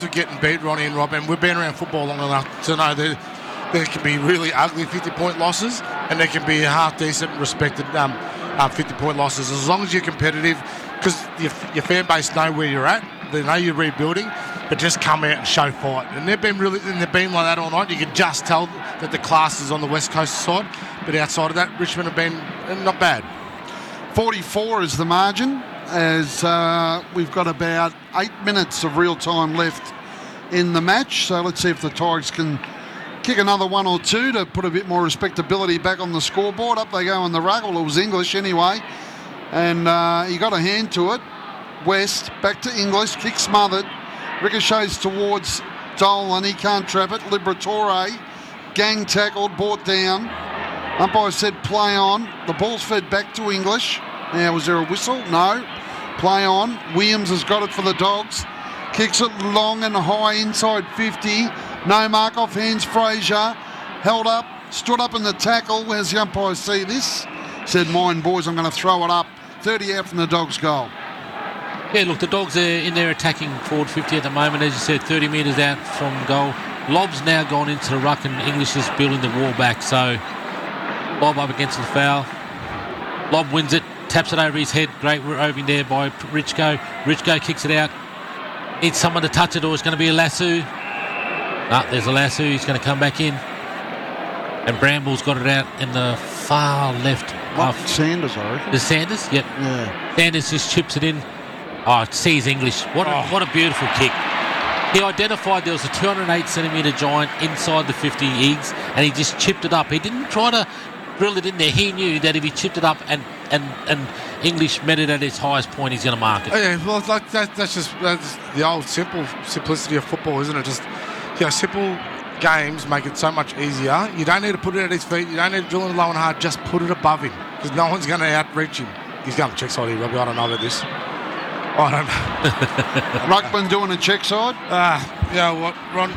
getting beat, Ronnie and Rob, and we've been around football long enough to know that there can be really ugly 50-point losses and there can be half-decent, respected 50-point losses. As long as you're competitive, because your fan base know where you're at, they know you're rebuilding, but just come out and show fight. And they've been like that all night. You can just tell that the class is on the West Coast side, but outside of that, Richmond have been not bad. 44 is the margin, as we've got about 8 minutes of real time left in the match. So let's see if the Tigers can kick another one or two to put a bit more respectability back on the scoreboard. Up they go in the ruck. Well, it was English anyway. And he got a hand to it. West, back to English, kick smothered. Ricochets towards Dolan. He can't trap it. Liberatore, gang tackled, brought down. Umpire said play on. The ball's fed back to English. Now, was there a whistle? No. Play on. Williams has got it for the Dogs. Kicks it long and high inside 50. No mark off hands. Fraser held up, stood up in the tackle. Where's the umpire see this? Said, mine boys, I'm going to throw it up. 30 out from the Dogs' goal. Yeah, look, the Dogs are in there attacking forward 50 at the moment. As you said, 30 metres out from goal. Lob's now gone into the ruck and English is building the wall back. So Lob up against the foul. Lob wins it, taps it over his head. Great roving there by Richko. Richko kicks it out. Needs someone to touch it, or it's going to be a lasso. There's a lasso. He's going to come back in. And Bramble's got it out in the far left. Sanders, I reckon. The Sanders? Yep. Yeah. Sanders just chips it in. Oh, it sees English. What a beautiful kick. He identified there was a 208-centimetre giant inside the 50 Eags, and he just chipped it up. He didn't try to drill it in there. He knew that if he chipped it up and English met it at its highest point, he's going to mark it. Oh, yeah, well, like that's the old simplicity of football, isn't it? Just, simple games make it so much easier. You don't need to put it at his feet. You don't need to drill it low and hard. Just put it above him, because no one's going to outreach him. He's going to check side here, Robbie. I don't know about this. I don't know. Ruckman doing a check side? You know what, Ron?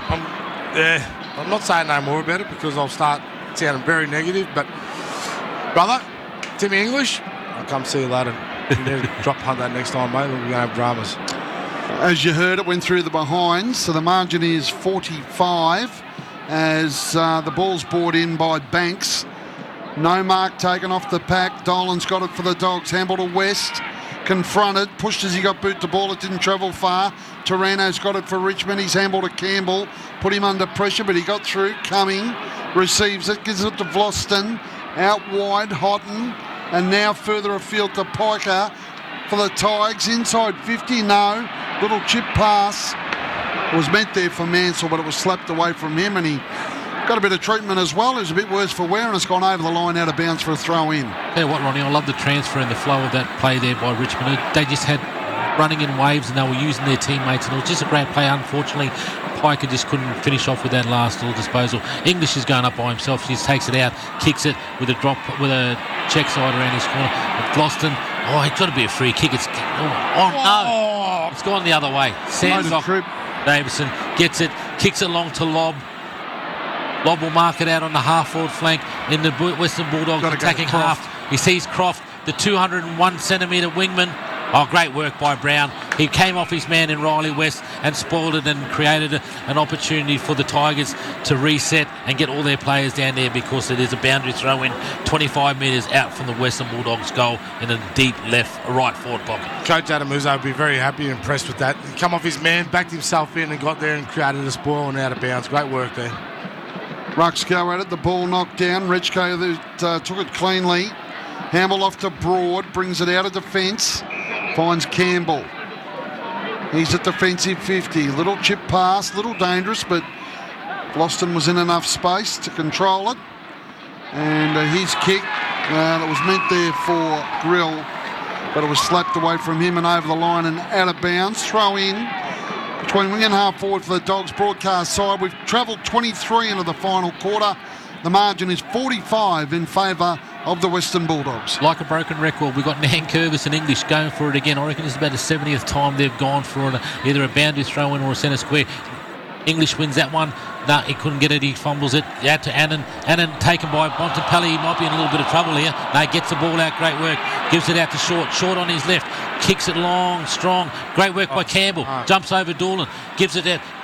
I'm not saying no more about it because I'll start sounding very negative, but brother, Timmy English, I'll come see you later. You need to drop punt that next time, mate. We're going to have dramas. As you heard, it went through the behind, so the margin is 45 as the ball's brought in by Banks. No mark taken off the pack. Dolan's got it for the Dogs. Handball to West. Confronted, pushed as he got boot to ball. It didn't travel far. Tarano's got it for Richmond. He's handball to Campbell. Put him under pressure, but he got through. Cumming receives it, gives it to Vloston. Out wide, Houghton. And now further afield to Piker for the Tigers. Inside 50, no. Little chip pass. It was meant there for Mansell, but it was slapped away from him, and he got a bit of treatment as well. It was a bit worse for wear, and it's gone over the line out of bounds for a throw in. Yeah, what, Ronnie, I love the transfer and the flow of that play there by Richmond. They just had running in waves and they were using their teammates, and it was just a great play. Unfortunately, Piker just couldn't finish off with that last little disposal. English is going up by himself. He just takes it out, kicks it with a drop, with a check side around his corner. Vloston, it's got to be a free kick. No, it's gone the other way. Sands off. Davison gets it, kicks it along to Lob. Lob will mark it out on the half-forward flank in the Western Bulldogs attacking half. He sees Croft, the 201-centimetre wingman. Great work by Brown. He came off his man in Riley West and spoiled it and created an opportunity for the Tigers to reset and get all their players down there, because it is a boundary throw in 25 metres out from the Western Bulldogs goal in a deep right forward pocket. Coach Adam Uzo would be very happy and impressed with that. He come off his man, backed himself in and got there and created a spoil and out of bounds. Great work there. Rucks go at it, the ball knocked down. Richko took it cleanly. Hamble off to Broad, brings it out of defence, finds Campbell. He's at defensive 50. Little chip pass, little dangerous, but Vloston was in enough space to control it. And his kick, it was meant there for Grill, but it was slapped away from him and over the line and out of bounds. Throw in between wing and half forward for the Dogs broadcast side. We've travelled 23 into the final quarter. The margin is 45 in favour of the Western Bulldogs. Like a broken record, we've got Nankervis and English going for it again. I reckon it's about the 70th time they've gone for it, either a boundary throw-in or a centre square. English wins that one. No, he couldn't get it. He fumbles it. Out to Annan. Annan taken by Bontempelli. He might be in a little bit of trouble here. No, gets the ball out. Great work. Gives it out to Short. Short on his left. Kicks it long, strong. Great work by Campbell. Jumps over Doolan. Gives it out.